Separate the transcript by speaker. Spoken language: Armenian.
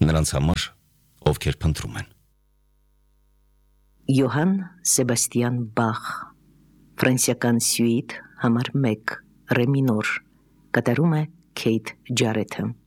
Speaker 1: նրանց համար, ովքեր փնտրում են։
Speaker 2: Յոհան Սեբաստիան Բախ, ֆրանսիական սյուիտ համար 1, ռե մինոր, կատարում է Քեյթ Ջարեթը։